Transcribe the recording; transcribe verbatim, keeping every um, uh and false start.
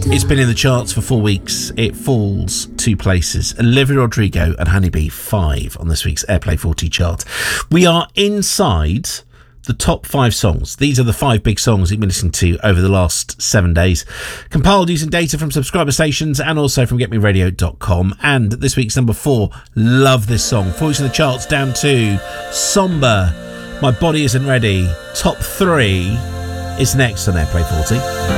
It's been in the charts for four weeks. It falls two places. Olivia Rodrigo and Honeybee, five on this week's Airplay forty chart. We are inside the top five songs. These are the five big songs you've been listening to over the last seven days. Compiled using data from subscriber stations and also from get me radio dot com. And this week's number four, love this song. Four weeks in the charts, down to Somber, My Body Isn't Ready. Top three is next on Airplay forty.